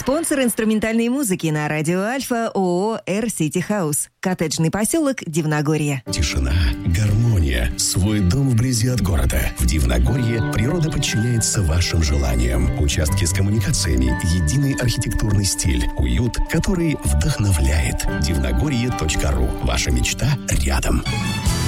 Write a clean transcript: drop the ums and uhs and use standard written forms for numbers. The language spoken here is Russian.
Спонсор инструментальной музыки на радио Альфа ООО «Эр Сити Хаус». Коттеджный поселок Дивногорье. Тишина, гармония, свой дом вблизи от города. В Дивногорье природа подчиняется вашим желаниям. Участки с коммуникациями, единый архитектурный стиль, уют, который вдохновляет. Дивногорье.ру. Ваша мечта рядом.